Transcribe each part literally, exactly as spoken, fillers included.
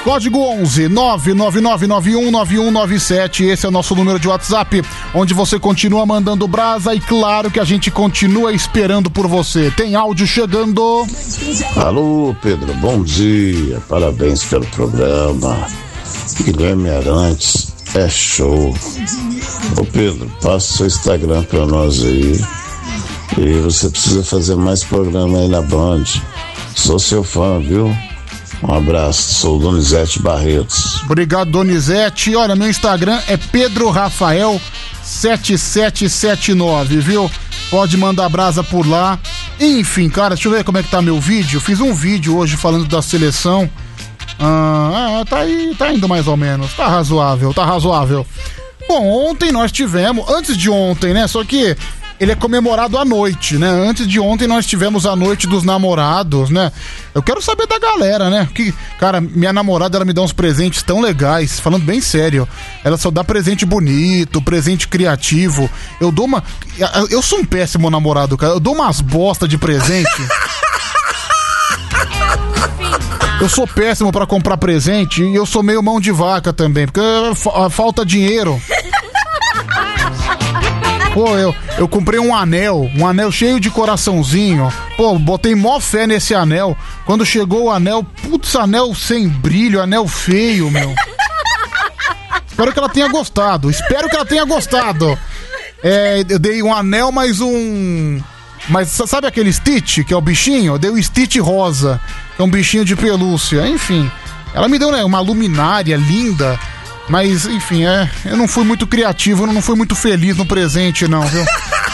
Código onze nove nove nove nove um nove um nove sete, esse é o nosso número de WhatsApp, onde você continua mandando brasa e claro que a gente continua esperando por você. Tem áudio chegando. Alô, Pedro, bom dia, parabéns pelo programa. Guilherme Arantes, é show. Ô Pedro, passa o seu Instagram pra nós aí. E você precisa fazer mais programa aí na Band. Sou seu fã, viu? Um abraço, sou o Donizete Barretos. Obrigado, Donizete. Olha, meu Instagram é Pedro Rafael sete sete sete nove, viu? Pode mandar brasa por lá. Enfim, cara, deixa eu ver como é que tá meu vídeo. Fiz um vídeo hoje falando da seleção. Ah, tá aí, tá indo mais ou menos. Tá razoável, tá razoável. Bom, ontem nós tivemos, antes de ontem, né? Só que ele é comemorado à noite, né? Antes de ontem nós tivemos a noite dos namorados, né? Eu quero saber da galera, né? Que, cara, minha namorada, ela me dá uns presentes tão legais, falando bem sério. Ela só dá presente bonito, presente criativo. Eu dou uma... Eu sou um péssimo namorado, cara. Eu dou umas bosta de presente. Eu sou péssimo pra comprar presente e eu sou meio mão de vaca também, porque falta dinheiro. Pô, eu, eu comprei um anel, um anel cheio de coraçãozinho. Pô, botei mó fé nesse anel. Quando chegou o anel, putz, anel sem brilho, anel feio, meu. Espero que ela tenha gostado, espero que ela tenha gostado. É, eu dei um anel mais um... Mas sabe aquele Stitch, que é o bichinho? Eu dei o Stitch rosa, que é um bichinho de pelúcia. Enfim, ela me deu, né, uma luminária linda. Mas, enfim, é, eu não fui muito criativo, eu não fui muito feliz no presente, não, viu?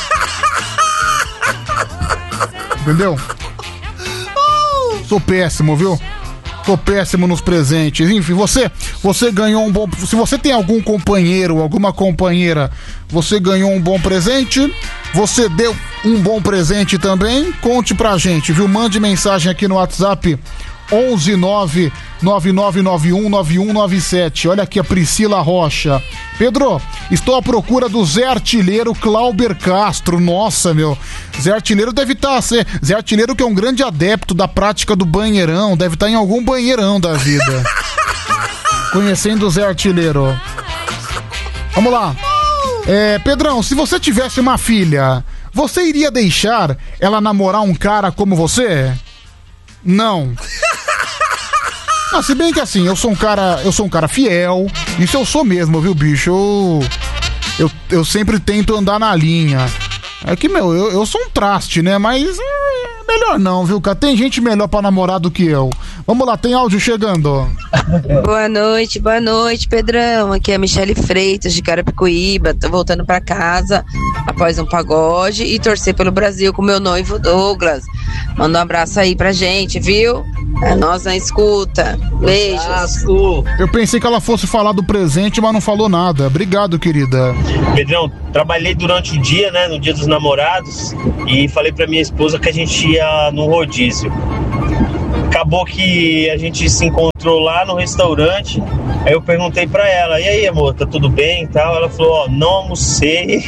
Entendeu? Sou péssimo, viu? Sou péssimo nos presentes. Enfim, você, você ganhou um bom... Se você tem algum companheiro, alguma companheira, você ganhou um bom presente, você deu um bom presente também, conte pra gente, viu? Mande mensagem aqui no WhatsApp onze nove nove nove nove um nove um nove sete. Olha aqui a Priscila Rocha. Pedro, estou à procura do Zé Artilheiro Clauber Castro. Nossa, meu. Zé Artilheiro deve estar... Tá, Zé Artilheiro, que é um grande adepto da prática do banheirão, deve estar tá em algum banheirão da vida. Conhecendo o Zé Artilheiro. Vamos lá. É, Pedrão, se você tivesse uma filha, você iria deixar ela namorar um cara como você? Não. Ah, se bem que assim, eu sou um cara, eu sou um cara fiel, isso eu sou mesmo, viu, bicho? Eu, eu, eu sempre tento andar na linha. É que, meu, eu, eu sou um traste, né? Mas é melhor não, viu, cara? Tem gente melhor pra namorar do que eu. Vamos lá, tem áudio chegando. Boa noite, boa noite, Pedrão. Aqui é a Michele Freitas, de Carapicuíba. Tô voltando pra casa após um pagode e torcer pelo Brasil com meu noivo Douglas. Manda um abraço aí pra gente, viu? É nós na escuta. Beijos. Eu pensei que ela fosse falar do presente, mas não falou nada. Obrigado, querida. Pedrão, trabalhei durante o dia, né? No dia dos namorados. E falei pra minha esposa que a gente ia no rodízio. Acabou que a gente se encontrou lá no restaurante. Aí eu perguntei pra ela: e aí, amor, tá tudo bem e tal? Ela falou: ó, não almocei.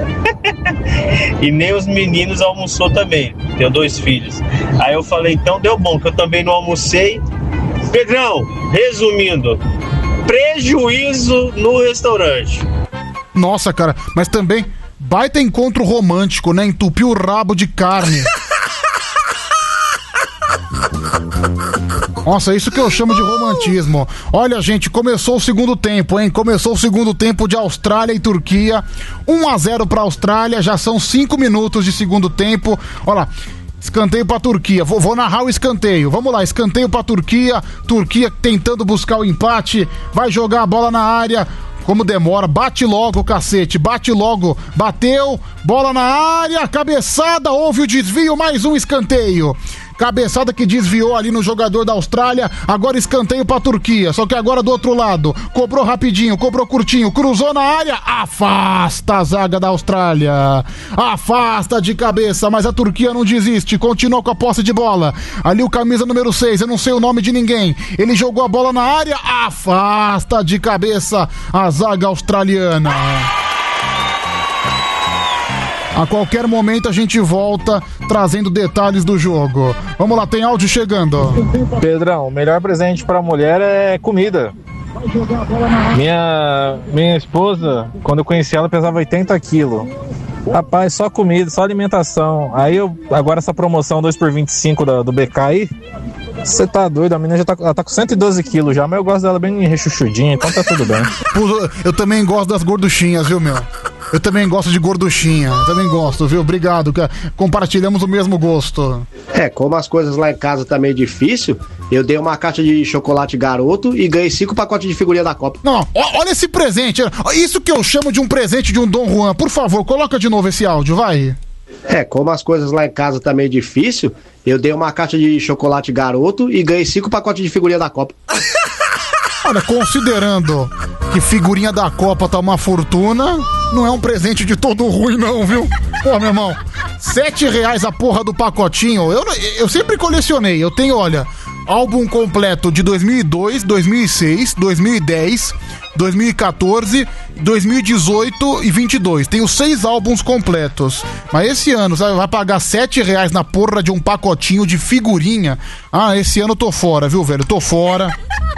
E nem os meninos almoçou também. Tenho dois filhos. Aí eu falei: então deu bom, que eu também não almocei. Pedrão, resumindo, prejuízo no restaurante. Nossa, cara, mas também baita encontro romântico, né? Entupiu o rabo de carne. Nossa, isso que eu chamo de romantismo. Olha, gente, começou o segundo tempo, hein? Começou o segundo tempo de Austrália e Turquia. um a zero pra Austrália, já são cinco minutos de segundo tempo. Olha lá, escanteio pra Turquia. Vou, vou narrar o escanteio. Vamos lá, escanteio pra Turquia. Turquia tentando buscar o empate. Vai jogar a bola na área. Como demora, bate logo, cacete, bate logo, bateu, bola na área, cabeçada, houve o desvio, mais um escanteio. Cabeçada que desviou ali no jogador da Austrália, agora escanteio pra Turquia, só que agora do outro lado, cobrou rapidinho, cobrou curtinho, cruzou na área, afasta a zaga da Austrália, afasta de cabeça, mas a Turquia não desiste, continua com a posse de bola, ali o camisa número seis, eu não sei o nome de ninguém, ele jogou a bola na área, afasta de cabeça a zaga australiana. A qualquer momento a gente volta trazendo detalhes do jogo. Vamos lá, tem áudio chegando. Pedrão, o melhor presente pra mulher é comida. Minha, minha esposa, quando eu conheci ela, pesava oitenta quilos. Rapaz, só comida, só alimentação. Aí eu, agora essa promoção dois por vinte e cinco da, do B K aí, você tá doido, a menina já tá, ela tá com cento e doze quilos já, mas eu gosto dela bem rechuchudinha, então tá tudo bem. Eu também gosto das gorduchinhas, viu, meu? Eu também gosto de gorduchinha, eu também gosto, viu? Obrigado, compartilhamos o mesmo gosto. É, como as coisas lá em casa tá meio difícil, eu dei uma caixa de chocolate Garoto e ganhei cinco pacotes de figurinha da Copa. Não, olha esse presente, isso que eu chamo de um presente de um Dom Juan. Por favor, coloca de novo esse áudio, vai. É, como as coisas lá em casa tá meio difícil, eu dei uma caixa de chocolate Garoto e ganhei cinco pacotes de figurinha da Copa. Olha, considerando que figurinha da Copa tá uma fortuna, não é um presente de todo ruim não, viu? Pô, meu irmão, sete reais a porra do pacotinho. Eu, eu sempre colecionei, eu tenho, olha, álbum completo de dois mil e dois, dois mil e seis, dois mil e dez, dois mil e quatorze, dois mil e dezoito e vinte e dois. Tenho seis álbuns completos. Mas esse ano, sabe, vai pagar sete reais na porra de um pacotinho de figurinha. Ah, esse ano eu tô fora, viu, velho? Tô fora.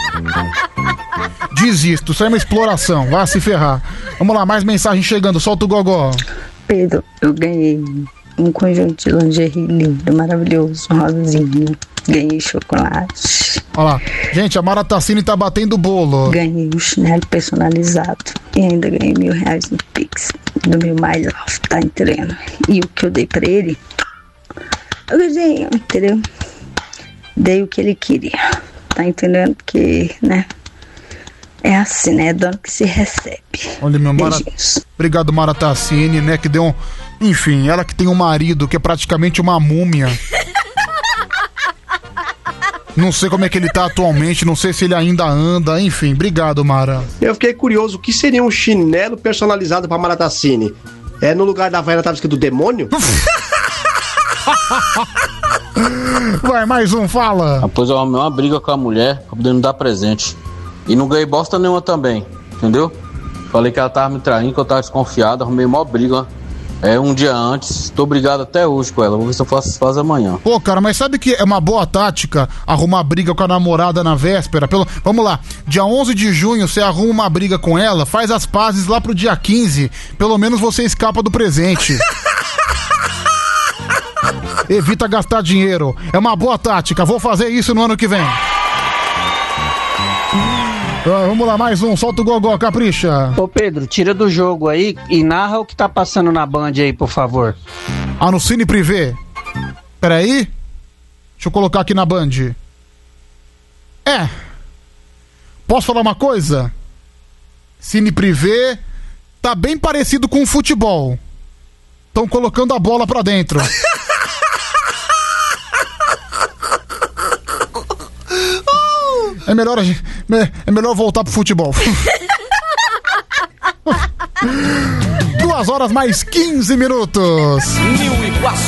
Desisto, isso é uma exploração. Vai se ferrar. Vamos lá, mais mensagem chegando. Solta o gogó. Pedro, eu ganhei um conjunto de lingerie lindo, maravilhoso, rosinha. Ganhei chocolate. Olha lá. Gente, a Mara Tassini tá batendo bolo. Ganhei um chinelo personalizado. E ainda ganhei mil reais no Pix do meu mais alto, tá entendendo? E o que eu dei pra ele, eu ganhei, entendeu? Dei o que ele queria. Tá entendendo? Porque, né? É assim, né? É dono que se recebe. Olha, meu Mara... Obrigado, Mara Tassini, né? Que deu um... Enfim, ela que tem um marido que é praticamente uma múmia. Não sei como é que ele tá atualmente, não sei se ele ainda anda, enfim, obrigado, Mara. Eu fiquei curioso, o que seria um chinelo personalizado pra Mara Tassini? É no lugar da Havaiana tava escrito demônio? Vai, mais um, fala. Depois eu arrumei uma briga com a mulher pra poder me dar presente. E não ganhei bosta nenhuma também, entendeu? Falei que ela tava me traindo, que eu tava desconfiado, arrumei uma briga. É, um dia antes, tô brigado até hoje com ela. Vou ver se eu faço as pazes amanhã. Pô, cara, mas sabe que é uma boa tática arrumar briga com a namorada na véspera? Pelo... Vamos lá, dia onze de junho você arruma uma briga com ela, faz as pazes lá pro dia quinze. Pelo menos você escapa do presente. Evita gastar dinheiro. É uma boa tática, vou fazer isso no ano que vem. Ah, vamos lá, mais um, solta o gogó, capricha. Ô Pedro, tira do jogo aí e narra o que tá passando na Band aí, por favor. Ah, no Cine Privé. Peraí. Deixa eu colocar aqui na Band. É. Posso falar uma coisa? Cine Privé tá bem parecido com o futebol. Estão colocando a bola pra dentro. É melhor, é melhor voltar pro futebol. Duas horas mais quinze minutos. New Iguaçu.